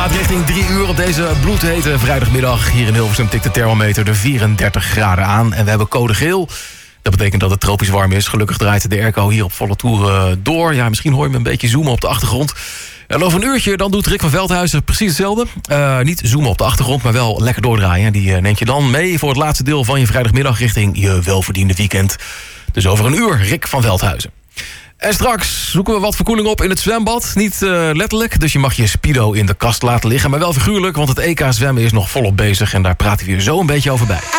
gaat richting 3 uur op deze bloedhete vrijdagmiddag. Hier in Hilversum tikt de thermometer de 34 graden aan. En we hebben code geel. Dat betekent dat het tropisch warm is. Gelukkig draait de airco hier op volle toeren door. Ja, misschien hoor je me een beetje zoomen op de achtergrond. En over een uurtje dan doet Rick van Veldhuizen precies hetzelfde. Niet zoomen op de achtergrond, maar wel lekker doordraaien. Die neemt je dan mee voor het laatste deel van je vrijdagmiddag richting je welverdiende weekend. Dus over een uur Rick van Veldhuizen. En straks zoeken we wat verkoeling op in het zwembad. Niet letterlijk, dus je mag je speedo in de kast laten liggen. Maar wel figuurlijk, want het EK zwemmen is nog volop bezig. En daar praten we je zo een beetje over bij.